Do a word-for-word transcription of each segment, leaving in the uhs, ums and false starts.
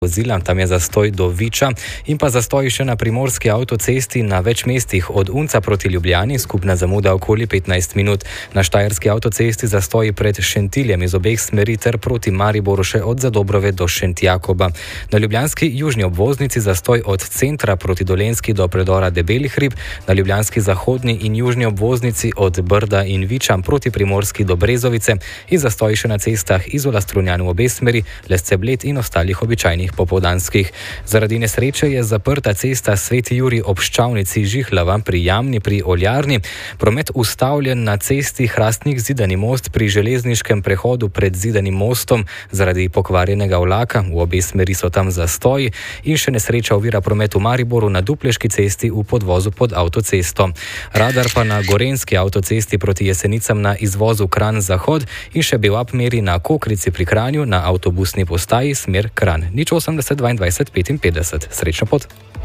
vozila, tam je zastoj do Viča in pa zastoj še na primorski avtocesti na več mestih od Unca proti Ljubljani, skupna zamuda okoli petnajst minut. Na štajerski avtocesti zastoji pred Šentiljem iz obeh smeri ter proti Mariboru še od Zadobrove do Šentjakoba. Na ljubljanski južni obvoznici zastoj od centra proti Dolenjski do predora Debelih Hrib, na ljubljanski zahodni in južni obvoznici od Brda in Viča proti Primorski do Brezovice in zastoj še na cestah Izola Strunjan v obe smeri, Lesce Bled in ostalih običajnih popoldanskih. Zaradi nesreče je zaprta cesta Sveti Jurij ob Ščavnici Žihlava pri Jamni pri Oljarni, promet ustavljen na cesti Hrastnik Zidani most pri železniškem prehodu pred Zidanim mostom zaradi pokvarjenega vlaka, v obe smeri so tam zastoji in še nesreča ovira promet v Mariboru na Dupleški cesti v podvozu pod avtocesto. Radar pa na Gorenjski avtocesti proti Jesenicam na izvozu Kranj-Zahod in še Bevap meri na Kokrici pri Kranju na avtobusni postaji smer Kranj. Nič osemdeset dvaindvajset petinpetdeset. Srečno pot.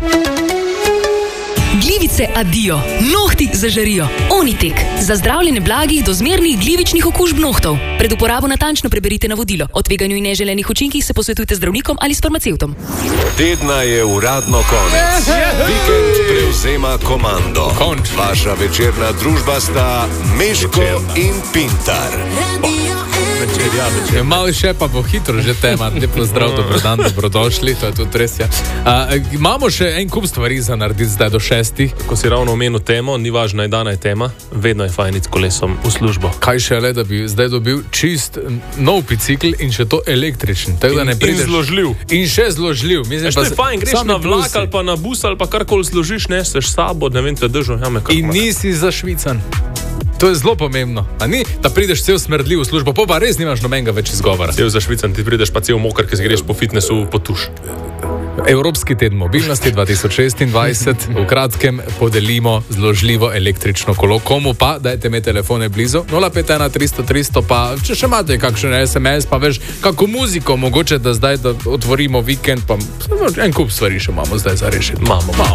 Glivice adijo, nohti zažarijo. Onitek. Za zdravljenje blagih do zmernih glivičnih okužb nohtov. Pred uporabo natančno preberite navodilo. O tveganju in neželenih učinkih se posvetujte z zdravnikom ali s farmacevtom. Tedna je uradno konec. Vikend prevzema komando. Vaša večerna družba sta Meško in Pintar. Večer, ja, večer. Malo še pa bo hitro že tema. Lepo zdrav, dobrodan, dobrodošli. To je tudi res, ja. A, imamo še en kup stvari za narediti zdaj do šestih. Ko si ravno omenil temo, ni važna je dana je tema, vedno je fajn iti s kolesom v službo. Kaj še le, da bi zdaj dobil čist nov bicikl in še to električen. Tak, in, prideš... in zložljiv. In še zložljiv. Mislim, Eš, to je fajn, greš na vlak plusi. ali pa na bus ali pa karkoli zložiš, neseš sabo, ne vem, te držo. Ja, in nisi zašvican. To je zelo pomembno. A ni, da prideš cel smrdljiv v službo, pa pa res nimaš nobenega več izgovora. Cel zašvican, ti prideš pa cel mokar, ki greš po fitnessu po tuš. Evropski teden mobilnosti dva tisoč šestindvajset. V kratkem podelimo zložljivo električno kolo. Komu pa? Dajte mi telefone blizu. nula pet ena tristo tristo pa, če še imate kakšen es em es, pa veš, kako muziko, mogoče da zdaj da otvorimo vikend, pa en kup stvari še imamo zdaj za rešiti. Mamo, mamo.